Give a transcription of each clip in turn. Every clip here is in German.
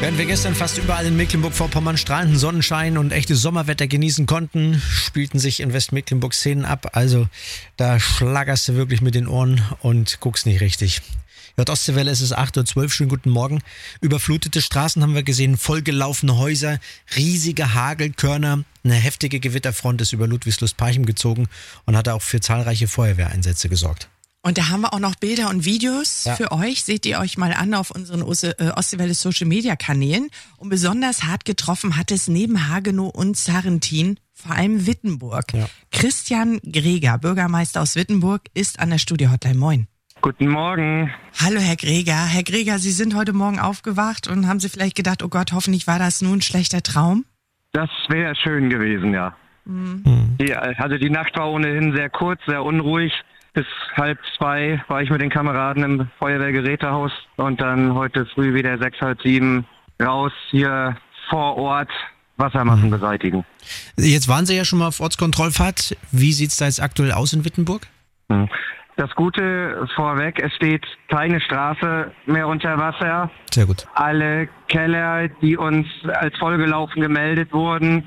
Während wir gestern fast überall in Mecklenburg-Vorpommern strahlenden Sonnenschein und echtes Sommerwetter genießen konnten, spielten sich in Westmecklenburg Szenen ab. Also da schlagerst du wirklich mit den Ohren und guckst nicht richtig. Ostseewelle, es ist 8.12 Uhr, schönen guten Morgen. Überflutete Straßen haben wir gesehen, vollgelaufene Häuser, riesige Hagelkörner. Eine heftige Gewitterfront ist über Ludwigslust-Parchim gezogen und hat auch für zahlreiche Feuerwehreinsätze gesorgt. Und da haben wir auch noch Bilder und Videos für euch. Seht ihr euch mal an auf unseren Ostseewelle Social Media Kanälen. Und besonders hart getroffen hat es neben Hagenow und Sarrentin vor allem Wittenburg. Ja. Christian Greger, Bürgermeister aus Wittenburg, ist an der Studio-Hotline. Moin. Guten Morgen. Hallo Herr Greger. Herr Greger, Sie sind heute Morgen aufgewacht und haben Sie vielleicht gedacht, oh Gott, hoffentlich war das nur ein schlechter Traum? Das wäre schön gewesen, ja. Die Nacht war ohnehin sehr kurz, sehr unruhig. Bis 1:30 war ich mit den Kameraden im Feuerwehrgerätehaus und dann heute früh wieder 6, halb 7 raus hier vor Ort Wassermassen beseitigen. Jetzt waren Sie ja schon mal auf Ortskontrollfahrt. Wie sieht es da jetzt aktuell aus in Wittenburg? Das Gute vorweg, es steht keine Straße mehr unter Wasser. Sehr gut. Alle Keller, die uns als vollgelaufen gemeldet wurden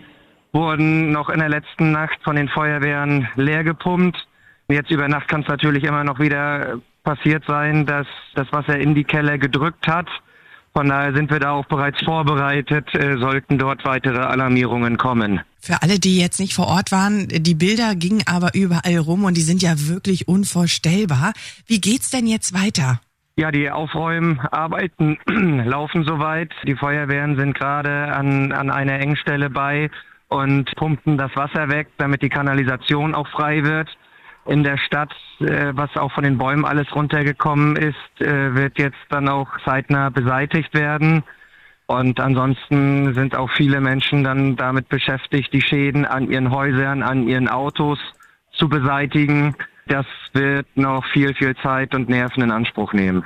noch in der letzten Nacht von den Feuerwehren leer gepumpt. Jetzt über Nacht kann es natürlich immer noch wieder passiert sein, dass das Wasser in die Keller gedrückt hat. Von daher sind wir da auch bereits vorbereitet, sollten dort weitere Alarmierungen kommen. Für alle, die jetzt nicht vor Ort waren, die Bilder gingen aber überall rum und die sind ja wirklich unvorstellbar. Wie geht's denn jetzt weiter? Ja, die Aufräumarbeiten laufen soweit. Die Feuerwehren sind gerade an einer Engstelle bei und pumpen das Wasser weg, damit die Kanalisation auch frei wird. In der Stadt, was auch von den Bäumen alles runtergekommen ist, wird jetzt dann auch zeitnah beseitigt werden. Und ansonsten sind auch viele Menschen dann damit beschäftigt, die Schäden an ihren Häusern, an ihren Autos zu beseitigen. Das wird noch viel, viel Zeit und Nerven in Anspruch nehmen.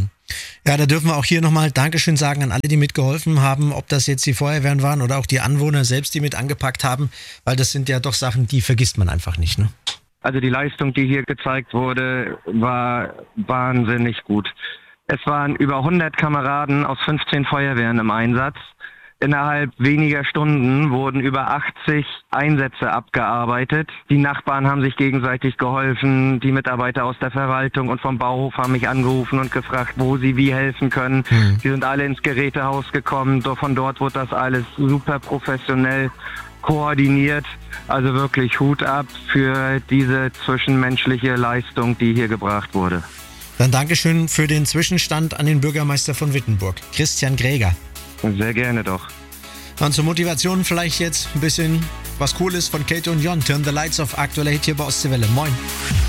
Ja, da dürfen wir auch hier nochmal Dankeschön sagen an alle, die mitgeholfen haben, ob das jetzt die Feuerwehren waren oder auch die Anwohner selbst, die mit angepackt haben, weil das sind ja doch Sachen, die vergisst man einfach nicht, ne? Also die Leistung, die hier gezeigt wurde, war wahnsinnig gut. Es waren über 100 Kameraden aus 15 Feuerwehren im Einsatz. Innerhalb weniger Stunden wurden über 80 Einsätze abgearbeitet. Die Nachbarn haben sich gegenseitig geholfen. Die Mitarbeiter aus der Verwaltung und vom Bauhof haben mich angerufen und gefragt, wo sie wie helfen können. Die sind alle ins Gerätehaus gekommen. Von dort wurde das alles super professionell koordiniert. Also wirklich Hut ab für diese zwischenmenschliche Leistung, die hier gebracht wurde. Dann Dankeschön für den Zwischenstand an den Bürgermeister von Wittenburg, Christian Greger. Sehr gerne doch. Und zur Motivation vielleicht jetzt ein bisschen was Cooles von Kate und Jon. Turn the Lights Off, aktueller Hit hier bei Ostseewelle. Moin.